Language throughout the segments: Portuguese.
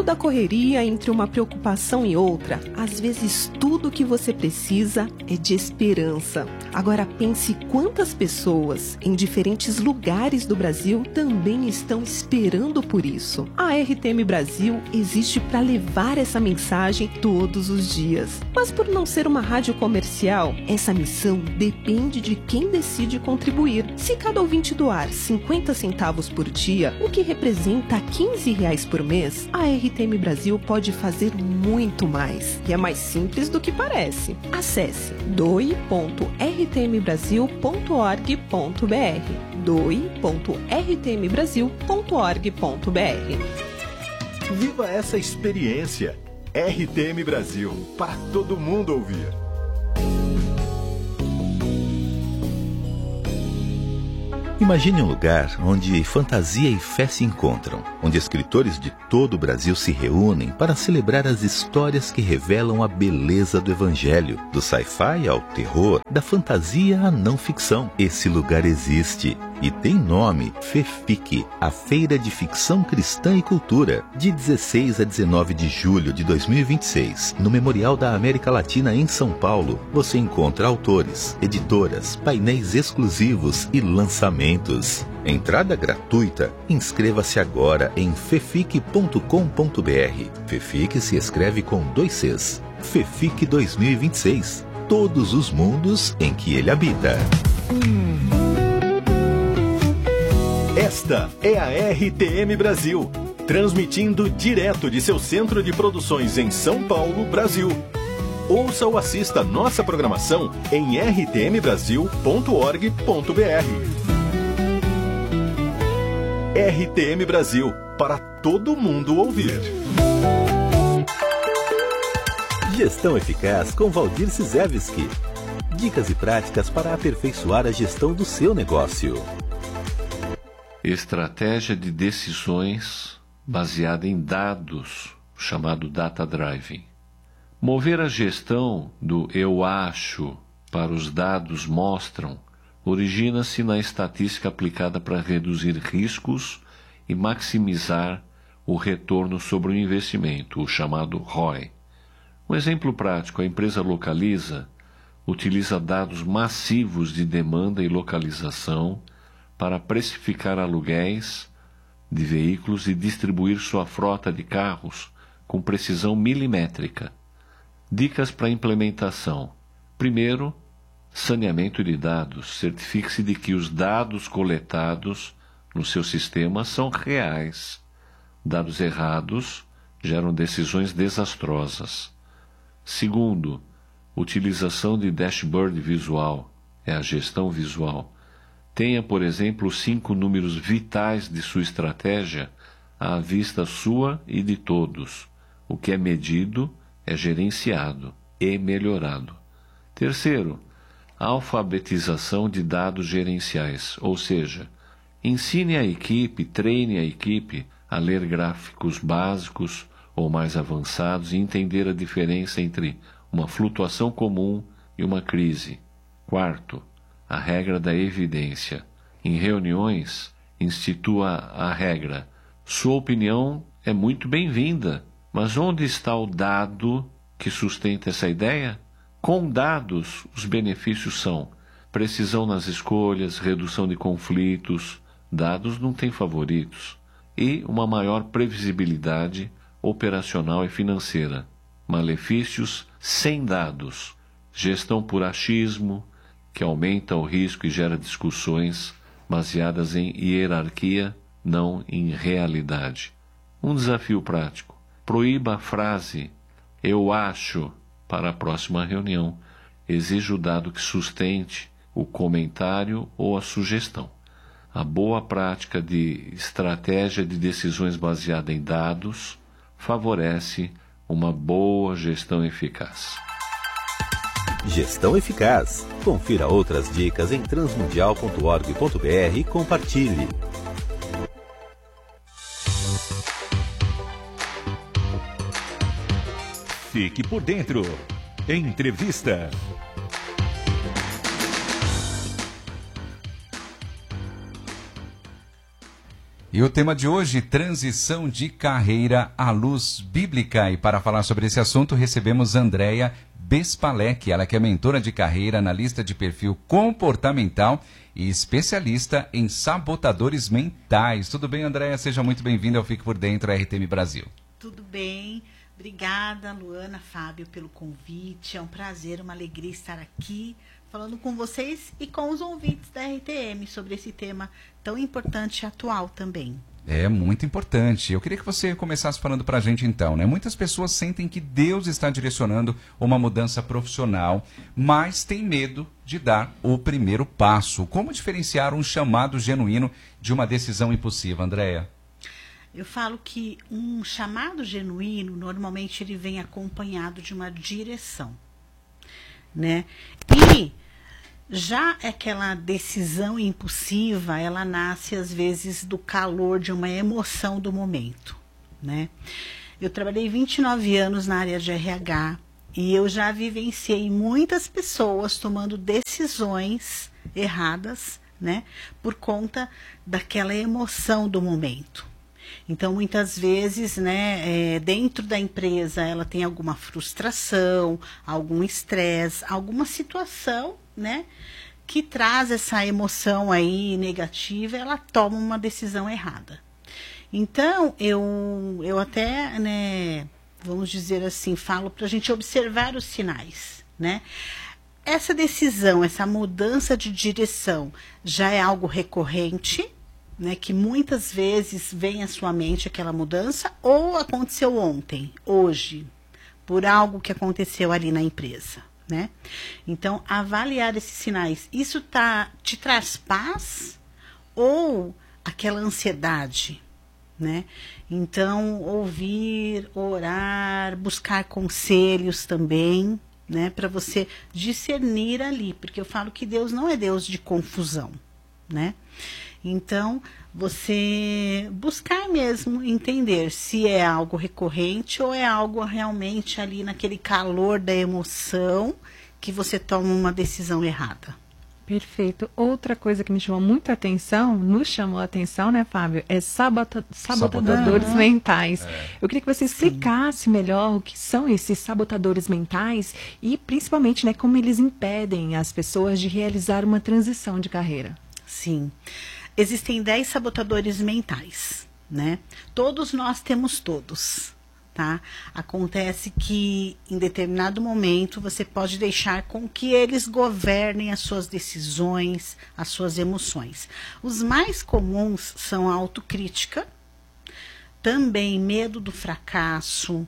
meio da correria, entre uma preocupação e outra, às vezes tudo que você precisa é de esperança. Agora pense quantas pessoas em diferentes lugares do Brasil também estão esperando por isso. A RTM Brasil existe para levar essa mensagem todos os dias. Mas por não ser uma rádio comercial, essa missão depende de quem decide contribuir. Se cada ouvinte doar 50 centavos por dia, o que representa R$15 por mês, a RTM Brasil pode fazer muito mais. E é mais simples do que parece. Acesse doe.rtmbrasil.org.br doe.rtmbrasil.org.br. Viva essa experiência! RTM Brasil, para todo mundo ouvir. Imagine um lugar onde fantasia e fé se encontram, onde escritores de todo o Brasil se reúnem para celebrar as histórias que revelam a beleza do Evangelho, do sci-fi ao terror, da fantasia à não ficção. Esse lugar existe e tem nome: FEFIC, a Feira de Ficção Cristã e Cultura, de 16 a 19 de julho de 2026, no Memorial da América Latina em São Paulo. Você encontra autores, editoras, painéis exclusivos e lançamentos. Entrada gratuita. Inscreva-se agora em fefic.com.br. FEFIC se escreve com 2 Cs. FEFIC 2026. Todos os mundos em que ele habita. Esta é a RTM Brasil, transmitindo direto de seu centro de produções em São Paulo, Brasil. Ouça ou assista nossa programação em rtmbrasil.org.br. RTM Brasil, para todo mundo ouvir. Gestão Eficaz com Valdir Cizewski. Dicas e práticas para aperfeiçoar a gestão do seu negócio. Estratégia de decisões baseada em dados, chamado Data Driving. Mover a gestão do eu acho para os dados mostram origina-se na estatística aplicada para reduzir riscos e maximizar o retorno sobre o investimento, o chamado ROI. Um exemplo prático: a empresa Localiza utiliza dados massivos de demanda e localização para precificar aluguéis de veículos e distribuir sua frota de carros com precisão milimétrica. Dicas para implementação. Primeiro, saneamento de dados. Certifique-se de que os dados coletados no seu sistema são reais. Dados errados geram decisões desastrosas. Segundo, utilização de dashboard visual. É a gestão visual. Tenha, por exemplo, 5 números vitais de sua estratégia à vista sua e de todos. O que é medido é gerenciado e melhorado. Terceiro, alfabetização de dados gerenciais, ou seja, ensine a equipe, treine a equipe a ler gráficos básicos ou mais avançados e entender a diferença entre uma flutuação comum e uma crise. Quarto, a regra da evidência. Em reuniões, institua a regra: sua opinião é muito bem-vinda, mas onde está o dado que sustenta essa ideia? Com dados, os benefícios são precisão nas escolhas, redução de conflitos, dados não têm favoritos, e uma maior previsibilidade operacional e financeira. Malefícios sem dados, gestão por achismo, que aumenta o risco e gera discussões baseadas em hierarquia, não em realidade. Um desafio prático: proíba a frase "eu acho" para a próxima reunião. Exija o dado que sustente o comentário ou a sugestão. A boa prática de estratégia de decisões baseada em dados favorece uma boa gestão eficaz. Gestão Eficaz. Confira outras dicas em transmundial.org.br e compartilhe. Fique por dentro. Entrevista. E o tema de hoje, transição de carreira à luz bíblica. E para falar sobre esse assunto, recebemos Andréia Bespalec, ela que é mentora de carreira, analista de perfil comportamental e especialista em sabotadores mentais. Tudo bem, Andréia? Seja muito bem-vinda ao Fique por Dentro, RTM Brasil. Tudo bem. Obrigada, Luana, Fábio, pelo convite. É um prazer, uma alegria estar aqui falando com vocês e com os ouvintes da RTM sobre esse tema tão importante e atual também. É muito importante. Eu queria que você começasse falando para a gente então, né? Muitas pessoas sentem que Deus está direcionando uma mudança profissional, mas tem medo de dar o primeiro passo. Como diferenciar um chamado genuíno de uma decisão impulsiva, Andréia? Eu falo que um chamado genuíno, normalmente ele vem acompanhado de uma direção, né? E já aquela decisão impulsiva, ela nasce às vezes do calor de uma emoção do momento, né? Eu trabalhei 29 anos na área de RH e eu já vivenciei muitas pessoas tomando decisões erradas, né? Por conta daquela emoção do momento. Então, muitas vezes, né, dentro da empresa, ela tem alguma frustração, algum estresse, alguma situação, né, que traz essa emoção aí negativa, ela toma uma decisão errada. Então, eu até, né, vamos dizer assim, falo para a gente observar os sinais, né? Essa decisão, essa mudança de direção já é algo recorrente, né, que muitas vezes vem à sua mente aquela mudança, ou aconteceu ontem, hoje, por algo que aconteceu ali na empresa, né? Então, avaliar esses sinais, isso te traz paz ou aquela ansiedade, né? Então, ouvir, orar, buscar conselhos também, né, para você discernir ali, porque eu falo que Deus não é Deus de confusão, né? Então, você buscar mesmo entender se é algo recorrente ou é algo realmente ali naquele calor da emoção que você toma uma decisão errada. Perfeito. Outra coisa que me chamou muita atenção, nos chamou a atenção, né, Fábio, é sabotadores mentais. Eu queria que você explicasse melhor o que são esses sabotadores mentais e, principalmente, né, como eles impedem as pessoas de realizar uma transição de carreira. Sim. Existem 10 sabotadores mentais, né? Todos nós temos todos, tá? Acontece que em determinado momento você pode deixar com que eles governem as suas decisões, as suas emoções. Os mais comuns são a autocrítica, também medo do fracasso,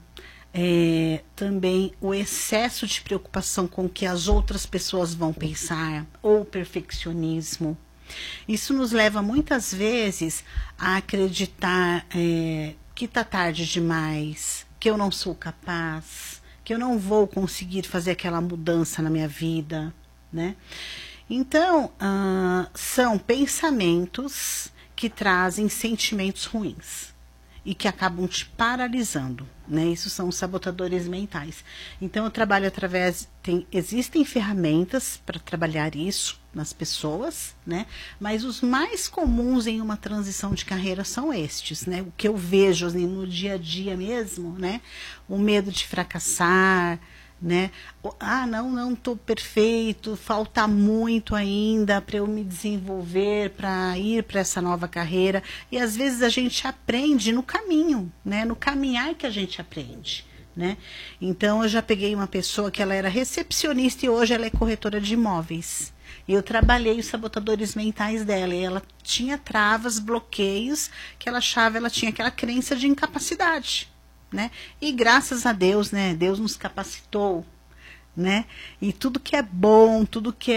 também o excesso de preocupação com o que as outras pessoas vão pensar, ou perfeccionismo. Isso nos leva muitas vezes a acreditar que está tarde demais, que eu não sou capaz, que eu não vou conseguir fazer aquela mudança na minha vida, né? Então, são pensamentos que trazem sentimentos ruins e que acabam te paralisando, né? Isso são os sabotadores mentais. Então, eu trabalho existem ferramentas para trabalhar isso nas pessoas, né? Mas os mais comuns em uma transição de carreira são estes, né? O que eu vejo assim, no dia a dia mesmo, né? O medo de fracassar, né? Não estou perfeito, falta muito ainda para eu me desenvolver, para ir para essa nova carreira. E às vezes a gente aprende no caminho, né? No caminhar que a gente aprende, né? Então eu já peguei uma pessoa que ela era recepcionista e hoje ela é corretora de imóveis. E eu trabalhei os sabotadores mentais dela. E ela tinha travas, bloqueios, que ela achava, ela tinha aquela crença de incapacidade, né? E graças a Deus, né? Deus nos capacitou, né? E tudo que é bom, tudo que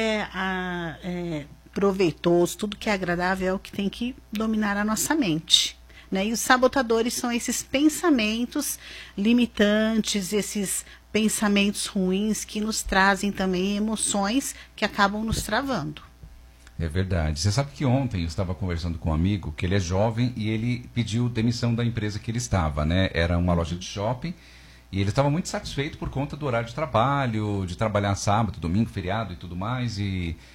é proveitoso, tudo que é agradável é o que tem que dominar a nossa mente, né? E os sabotadores são esses pensamentos limitantes, esses pensamentos ruins que nos trazem também emoções que acabam nos travando. É verdade. Você sabe que ontem eu estava conversando com um amigo, que ele é jovem e ele pediu demissão da empresa que ele estava, né? Era uma loja de shopping e ele estava muito satisfeito por conta do horário de trabalho, de trabalhar sábado, domingo, feriado e tudo mais. E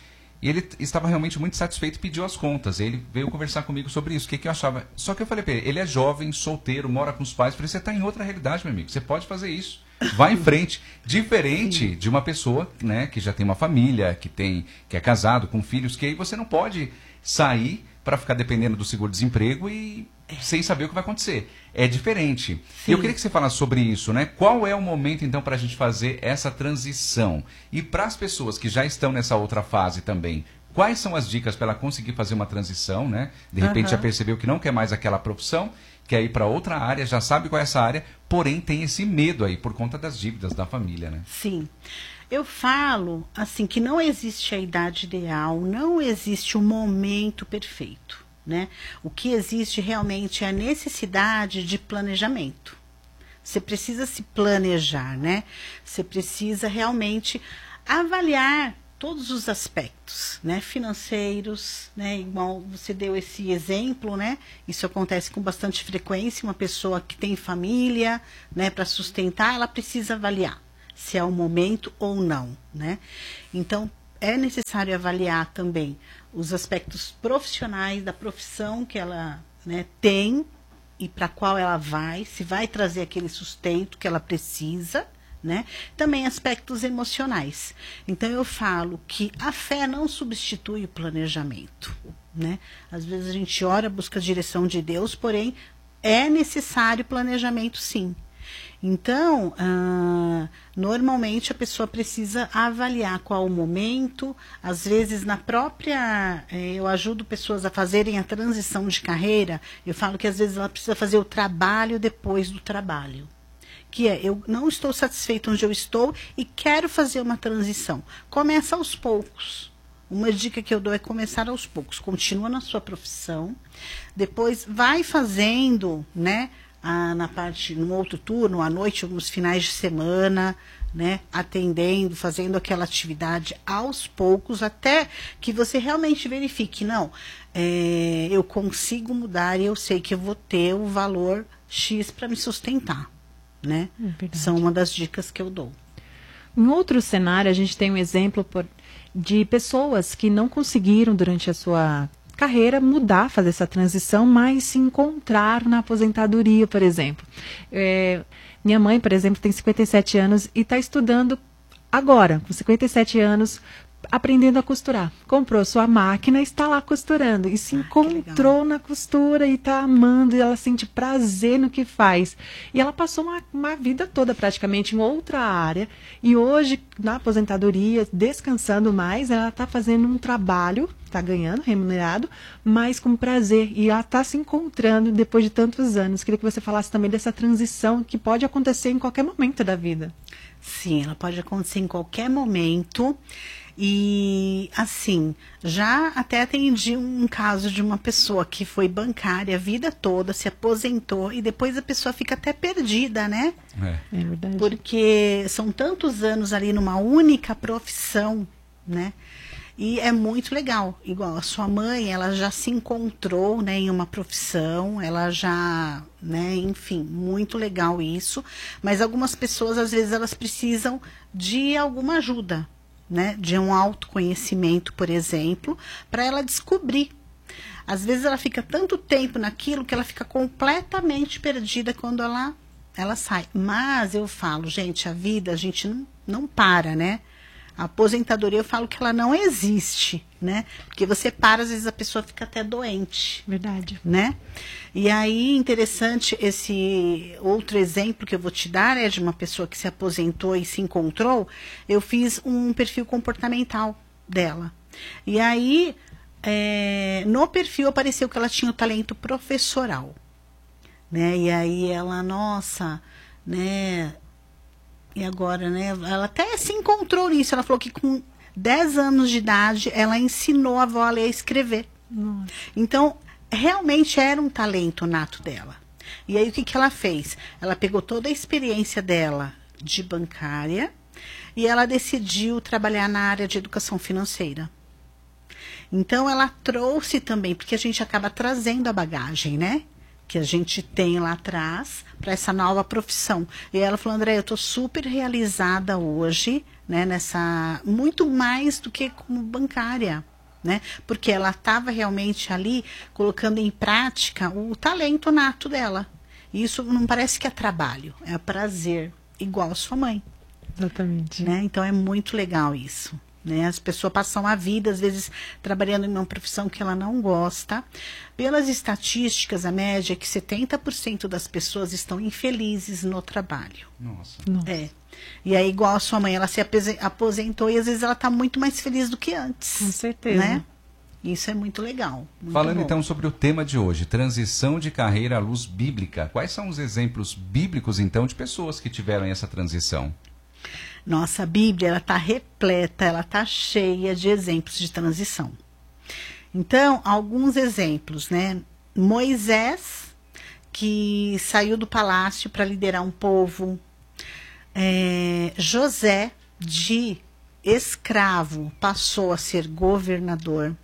E ele estava realmente muito satisfeito e pediu as contas. Ele veio conversar comigo sobre isso, o que eu achava. Só que eu falei para ele é jovem, solteiro, mora com os pais. Eu falei, você está em outra realidade, meu amigo, você pode fazer isso. Vai em frente. Diferente de uma pessoa, né, que já tem uma família, que é casado, com filhos, que aí você não pode sair para ficar dependendo do seguro-desemprego e sem saber o que vai acontecer. É diferente. E eu queria que você falasse sobre isso, né? Qual é o momento, então, para a gente fazer essa transição? E para as pessoas que já estão nessa outra fase também, quais são as dicas para ela conseguir fazer uma transição, né? De repente já percebeu que não quer mais aquela profissão, quer ir para outra área, já sabe qual é essa área, porém tem esse medo aí por conta das dívidas da família, né? Sim. Eu falo, assim, que não existe a idade ideal, não existe o momento perfeito, né? O que existe realmente é a necessidade de planejamento. Você precisa se planejar, né? Você precisa realmente avaliar todos os aspectos, né, financeiros, né, igual você deu esse exemplo, né, isso acontece com bastante frequência, uma pessoa que tem família, né, para sustentar, ela precisa avaliar se é o momento ou não, né, então é necessário avaliar também os aspectos profissionais da profissão que ela, né, tem e para qual ela vai, se vai trazer aquele sustento que ela precisa, né? Também aspectos emocionais. Então eu falo que a fé não substitui o planejamento, né? Às vezes a gente ora, busca a direção de Deus, porém é necessário planejamento, sim. Então, normalmente a pessoa precisa avaliar qual o momento, às vezes na própria, eu ajudo pessoas a fazerem a transição de carreira, eu falo que às vezes ela precisa fazer o trabalho depois do trabalho. Que é, eu não estou satisfeito onde eu estou e quero fazer uma transição. Começa aos poucos. Uma dica que eu dou é começar aos poucos. Continua na sua profissão, depois vai fazendo, né, no outro turno, à noite, nos finais de semana, né, atendendo, fazendo aquela atividade aos poucos, até que você realmente verifique, não, eu consigo mudar e eu sei que eu vou ter o valor X para me sustentar. Né? São uma das dicas que eu dou. Em outro cenário, a gente tem um exemplo de pessoas que não conseguiram, durante a sua carreira, mudar, fazer essa transição, mas se encontraram na aposentadoria, por exemplo. Minha mãe, por exemplo, tem 57 anos e está estudando agora, com 57 anos, aprendendo a costurar. Comprou sua máquina e está lá costurando. E se encontrou na costura e está amando. E ela sente prazer no que faz. E ela passou uma vida toda praticamente em outra área. E hoje, na aposentadoria, descansando mais, ela está fazendo um trabalho, está ganhando, remunerado, mas com prazer. E ela está se encontrando depois de tantos anos. Queria que você falasse também dessa transição que pode acontecer em qualquer momento da vida. Sim, ela pode acontecer em qualquer momento. E, assim, já até atendi um caso de uma pessoa que foi bancária a vida toda, se aposentou e depois a pessoa fica até perdida, né? É verdade. Porque são tantos anos ali numa única profissão, né? E é muito legal. Igual a sua mãe, ela já se encontrou, né, em uma profissão, ela já, né, enfim, muito legal isso. Mas algumas pessoas, às vezes, elas precisam de alguma ajuda, né, de um autoconhecimento, por exemplo, para ela descobrir. Às vezes ela fica tanto tempo naquilo que ela fica completamente perdida quando ela sai. Mas eu falo, gente, a vida, a gente não para, né? A aposentadoria, eu falo que ela não existe, né? Porque você para, às vezes a pessoa fica até doente. Verdade. Né? E aí, interessante, esse outro exemplo que eu vou te dar é de uma pessoa que se aposentou e se encontrou. Eu fiz um perfil comportamental dela. E aí, no perfil apareceu que ela tinha o talento professoral. Né? E aí ela, nossa, né... E agora, né, ela até se encontrou nisso. Ela falou que com 10 anos de idade, ela ensinou a avó a ler e escrever. Nossa. Então, realmente era um talento nato dela. E aí, o que ela fez? Ela pegou toda a experiência dela de bancária e ela decidiu trabalhar na área de educação financeira. Então, ela trouxe também, porque a gente acaba trazendo a bagagem, né? Que a gente tem lá atrás para essa nova profissão. E ela falou, André, eu estou super realizada hoje, né, muito mais do que como bancária, né? Porque ela estava realmente ali colocando em prática o talento nato dela. E isso não parece que é trabalho, é prazer, igual a sua mãe. Exatamente. Né? Então é muito legal isso. Né? As pessoas passam a vida, às vezes, trabalhando em uma profissão que ela não gosta. Pelas estatísticas, a média é que 70% das pessoas estão infelizes no trabalho. Nossa. É. E aí, igual a sua mãe, ela se aposentou e às vezes ela está muito mais feliz do que antes. Com certeza. Né? Isso é muito legal. Muito Falando bom. então sobre o tema de hoje, transição de carreira à luz bíblica. Quais são os exemplos bíblicos, então, de pessoas que tiveram essa transição? Nossa, a Bíblia, ela está repleta, ela está cheia de exemplos de transição. Então, alguns exemplos, né? Moisés, que saiu do palácio para liderar um povo. José, de escravo, passou a ser governador.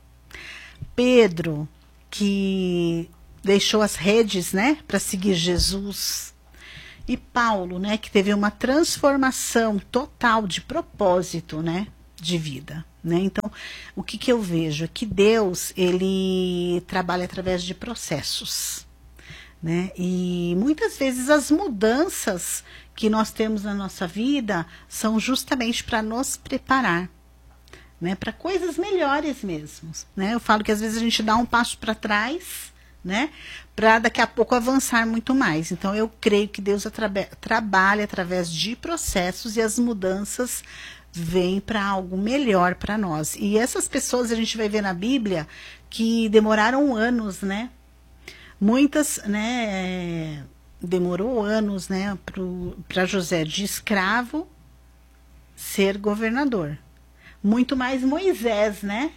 Pedro, que deixou as redes, né, para seguir Jesus. E Paulo, né, que teve uma transformação total de propósito, né, de vida, né? Então, o que eu vejo é que Deus, ele trabalha através de processos, né? E muitas vezes as mudanças que nós temos na nossa vida são justamente para nos preparar, né, para coisas melhores mesmo, né? Eu falo que às vezes a gente dá um passo para trás, né, para daqui a pouco avançar muito mais. Então eu creio que Deus trabalha através de processos e as mudanças vêm para algo melhor para nós. E essas pessoas a gente vai ver na Bíblia que demoraram anos, né? Muitas, né, demorou anos, né, para José de escravo ser governador. Muito mais Moisés, né?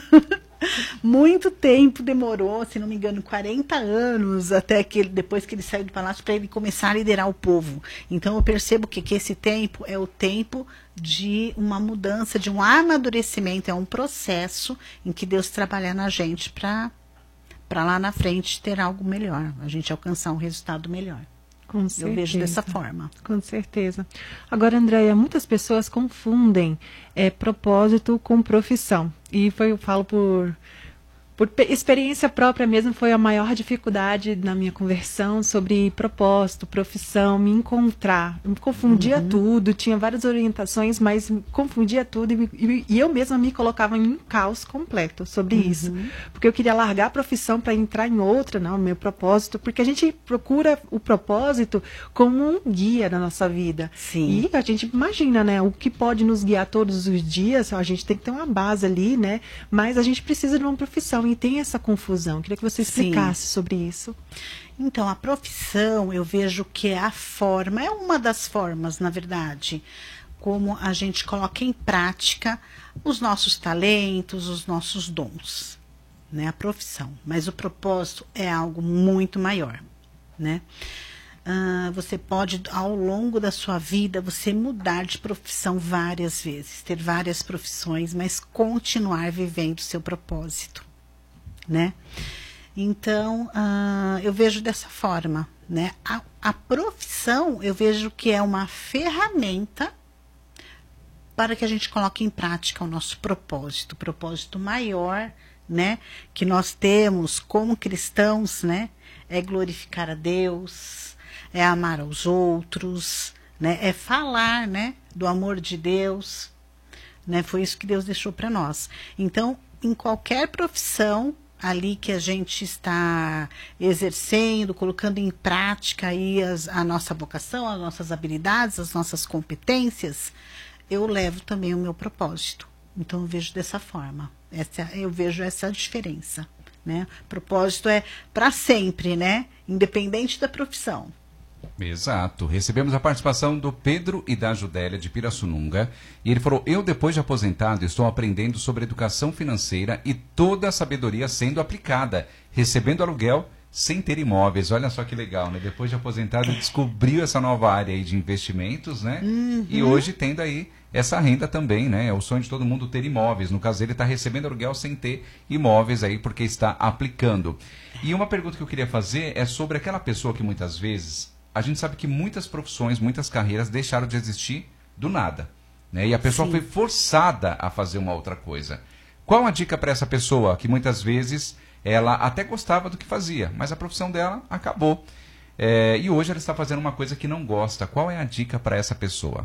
Muito tempo demorou, se não me engano, 40 anos, até que depois que ele saiu do palácio, para ele começar a liderar o povo. Então eu percebo que esse tempo é o tempo de uma mudança, de um amadurecimento, é um processo em que Deus trabalha na gente para lá na frente ter algo melhor, a gente alcançar um resultado melhor. Com certeza. Eu vejo dessa forma. Com certeza. Agora, Andréia, muitas pessoas confundem propósito com profissão. E eu falo por experiência própria mesmo, foi a maior dificuldade na minha conversão sobre propósito, profissão, me encontrar. Eu me confundia tudo, tinha várias orientações, mas me confundia tudo e eu mesma me colocava em um caos completo sobre isso. Porque eu queria largar a profissão para entrar em outra, não, meu propósito, porque a gente procura o propósito como um guia da nossa vida. Sim. E a gente imagina, né, o que pode nos guiar todos os dias, a gente tem que ter uma base ali, né, mas a gente precisa de uma profissão. E tem essa confusão. Queria que você explicasse sobre isso. Então, a profissão, eu vejo que é a forma, é uma das formas, na verdade, como a gente coloca em prática os nossos talentos, os nossos dons, né? A profissão. Mas o propósito é algo muito maior, né? Você pode, ao longo da sua vida, você mudar de profissão várias vezes, ter várias profissões, mas continuar vivendo o seu propósito, né? Então, eu vejo dessa forma, né? A profissão, eu vejo que é uma ferramenta para que a gente coloque em prática o nosso propósito, o propósito maior, né, que nós temos como cristãos, né, é glorificar a Deus, é amar aos outros, né, é falar, né, do amor de Deus, né? Foi isso que Deus deixou para nós. Então, em qualquer profissão ali que a gente está exercendo, colocando em prática aí a nossa vocação, as nossas habilidades, as nossas competências, eu levo também o meu propósito. Então eu vejo dessa forma. Eu vejo essa diferença, né? Propósito é para sempre, né? Independente da profissão. Exato. Recebemos a participação do Pedro e da Judélia de Pirassununga. E ele falou: eu, depois de aposentado, estou aprendendo sobre educação financeira e toda a sabedoria sendo aplicada, recebendo aluguel sem ter imóveis. Olha só que legal, né? Depois de aposentado, descobriu essa nova área aí de investimentos, né? E hoje tendo aí essa renda também, né? É o sonho de todo mundo ter imóveis. No caso, ele está recebendo aluguel sem ter imóveis aí, porque está aplicando. E uma pergunta que eu queria fazer é sobre aquela pessoa que muitas vezes... A gente sabe que muitas profissões, muitas carreiras deixaram de existir do nada, né? E a pessoa foi forçada a fazer uma outra coisa. Qual a dica para essa pessoa que muitas vezes ela até gostava do que fazia, mas a profissão dela acabou? E hoje ela está fazendo uma coisa que não gosta. Qual é a dica para essa pessoa?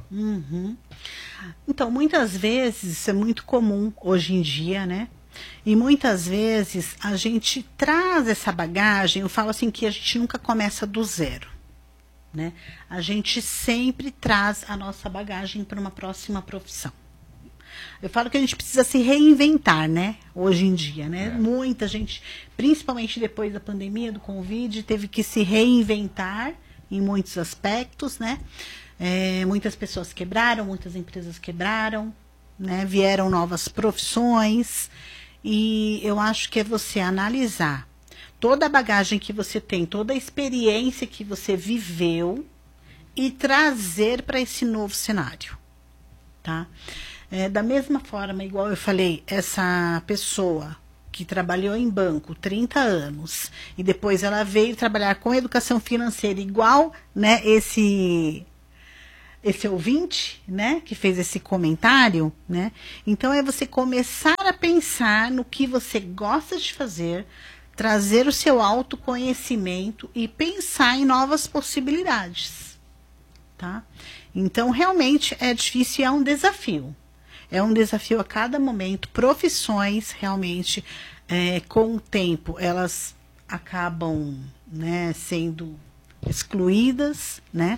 Então, muitas vezes, isso é muito comum hoje em dia, né? E muitas vezes a gente traz essa bagagem, eu falo assim que a gente nunca começa do zero, né? A gente sempre traz a nossa bagagem para uma próxima profissão. Eu falo que a gente precisa se reinventar, né? Hoje em dia, né? Muita gente, principalmente depois da pandemia, do Covid, teve que se reinventar em muitos aspectos, né? Muitas pessoas quebraram, muitas empresas quebraram, né? Vieram novas profissões. E eu acho que é você analisar toda a bagagem que você tem, toda a experiência que você viveu e trazer para esse novo cenário, tá? Da mesma forma, igual eu falei, essa pessoa que trabalhou em banco 30 anos e depois ela veio trabalhar com educação financeira igual, né, esse ouvinte, né, que fez esse comentário, né? Então é você começar a pensar no que você gosta de fazer, trazer o seu autoconhecimento e pensar em novas possibilidades, tá? Então realmente é difícil e é um desafio. É um desafio a cada momento. Profissões realmente, com o tempo, elas acabam, né, sendo excluídas, né?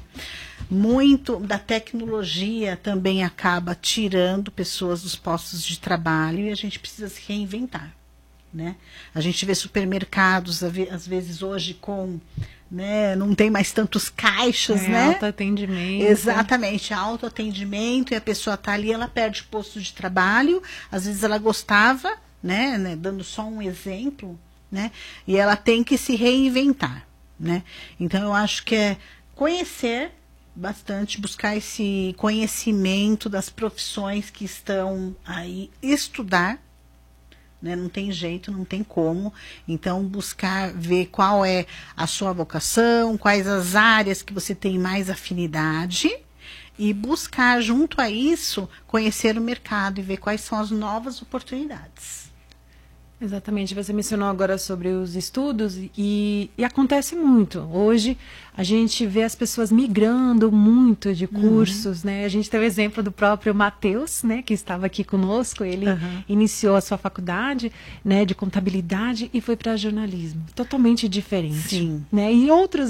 Muito da tecnologia também acaba tirando pessoas dos postos de trabalho e a gente precisa se reinventar, né? A gente vê supermercados, às vezes hoje com, né, não tem mais tantos caixas, né? Autoatendimento. Exatamente, autoatendimento, e a pessoa está ali, ela perde o posto de trabalho, às vezes ela gostava, né, dando só um exemplo, né? E ela tem que se reinventar, né? Então eu acho que é conhecer bastante, buscar esse conhecimento das profissões que estão aí, estudar, né? Não tem jeito, não tem como. Então buscar ver qual é a sua vocação, quais as áreas que você tem mais afinidade e buscar junto a isso conhecer o mercado e ver quais são as novas oportunidades. Exatamente, você mencionou agora sobre os estudos e acontece muito. Hoje a gente vê as pessoas migrando muito de cursos, né? A gente tem o exemplo do próprio Matheus, né, que estava aqui conosco. Ele iniciou a sua faculdade, né, de contabilidade e foi para jornalismo. Totalmente diferente. Sim. Né? E outros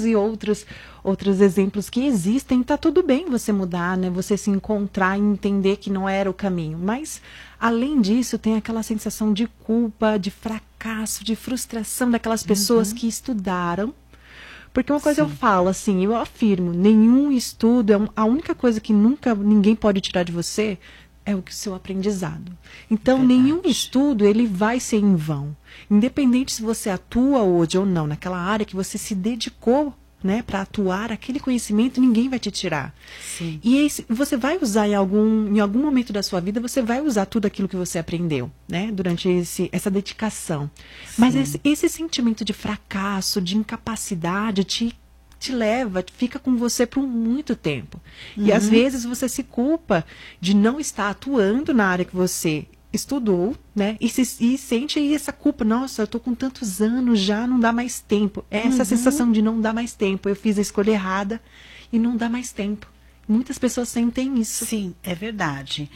exemplos que existem. Tá tudo bem você mudar, né? Você se encontrar e entender que não era o caminho. Mas além disso, tem aquela sensação de culpa, de fracasso, de frustração daquelas pessoas que estudaram. Porque uma coisa eu falo, assim, eu afirmo, nenhum estudo, a única coisa que nunca ninguém pode tirar de você é o seu aprendizado. Então, nenhum estudo, ele vai ser em vão. Independente se você atua hoje ou não, naquela área que você se dedicou, né, para atuar, aquele conhecimento ninguém vai te tirar. Sim. E você vai usar em algum momento da sua vida, você vai usar tudo aquilo que você aprendeu, né, durante essa dedicação. Sim. Mas esse sentimento de fracasso, de incapacidade, te leva, fica com você por muito tempo. E às vezes você se culpa de não estar atuando na área que você estudou, né? E sente aí essa culpa. Nossa, eu tô com tantos anos já, não dá mais tempo. É essa sensação de não dar mais tempo. Eu fiz a escolha errada e não dá mais tempo. Muitas pessoas sentem isso. Sim, é verdade.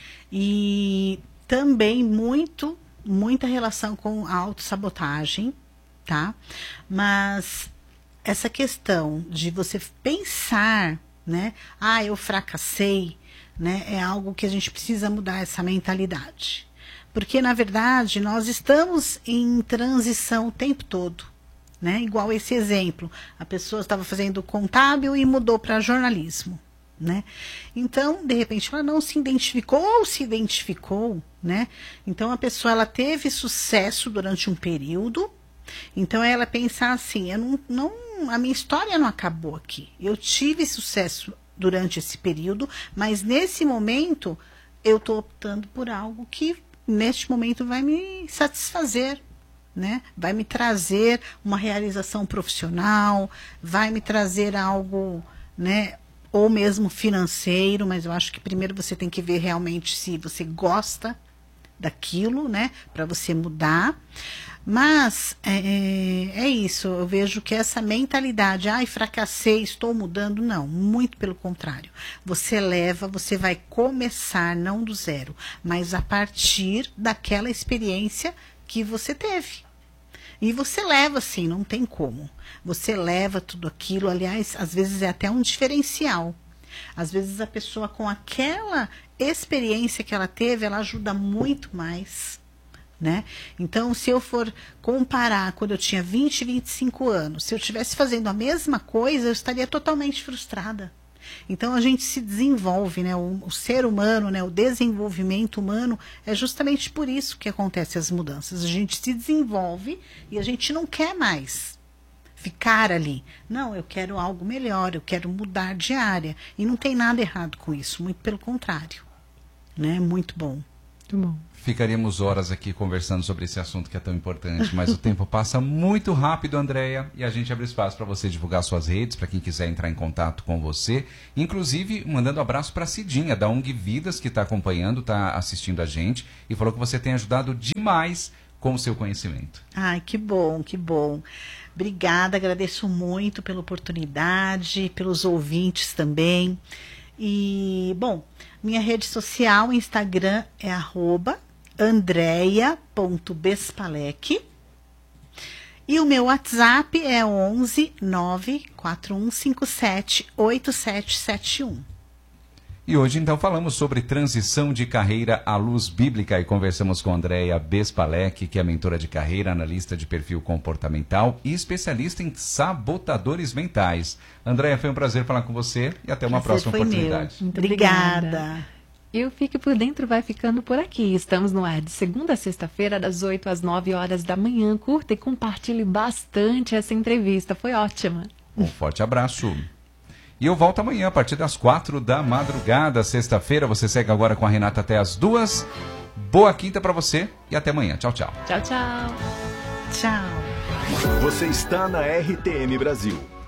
E também muita relação com a autossabotagem, tá? Mas essa questão de você pensar, né? Ah, eu fracassei, né? É algo que a gente precisa mudar essa mentalidade. Porque, na verdade, nós estamos em transição o tempo todo, né? Igual esse exemplo. A pessoa estava fazendo contábil e mudou para jornalismo, né? Então, de repente, ela não se identificou ou se identificou, né? Então, a pessoa ela teve sucesso durante um período. Então, ela pensar assim, a minha história não acabou aqui. Eu tive sucesso durante esse período, mas nesse momento eu estou optando por algo que neste momento vai me satisfazer, né? Vai me trazer uma realização profissional, vai me trazer algo, né? Ou mesmo financeiro, mas eu acho que primeiro você tem que ver realmente se você gosta daquilo, né? Para você mudar. Mas é isso, eu vejo que essa mentalidade, fracassei, estou mudando, não, muito pelo contrário. Você vai começar não do zero, mas a partir daquela experiência que você teve. E você leva assim, não tem como. Você leva tudo aquilo, aliás, às vezes é até um diferencial. Às vezes a pessoa com aquela experiência que ela teve, ela ajuda muito mais. Né? Então, se eu for comparar quando eu tinha 20, 25 anos, se eu estivesse fazendo a mesma coisa, eu estaria totalmente frustrada. Então, a gente se desenvolve, né? O ser humano, né? O desenvolvimento humano, é justamente por isso que acontecem as mudanças. A gente se desenvolve e a gente não quer mais ficar ali. Não, eu quero algo melhor, eu quero mudar de área. E não tem nada errado com isso, muito pelo contrário. Né? Muito bom. Muito bom. Ficaríamos horas aqui conversando sobre esse assunto que é tão importante, mas o tempo passa muito rápido, Andréia, e a gente abre espaço para você divulgar suas redes, para quem quiser entrar em contato com você, inclusive mandando um abraço para a Cidinha, da ONG Vidas, que está acompanhando, está assistindo a gente, e falou que você tem ajudado demais com o seu conhecimento. Ai, que bom, que bom. Obrigada, agradeço muito pela oportunidade, pelos ouvintes também. E, bom, minha rede social, Instagram é @andreia.bespalec. E o meu WhatsApp é 11 94157 8771. E hoje, então, falamos sobre transição de carreira à luz bíblica e conversamos com Andreia Bespalec, que é mentora de carreira, analista de perfil comportamental e especialista em sabotadores mentais. Andreia, foi um prazer falar com você e até uma próxima oportunidade. Muito obrigada. E o Fique por Dentro vai ficando por aqui. Estamos no ar de segunda a sexta-feira, das 8 às 9 horas da manhã. Curta e compartilhe bastante essa entrevista. Foi ótima. Um forte abraço. E eu volto amanhã, a partir das 4 da madrugada, sexta-feira. Você segue agora com a Renata até as 2. Boa quinta para você e até amanhã. Tchau, tchau. Tchau, tchau. Tchau. Você está na RTM Brasil.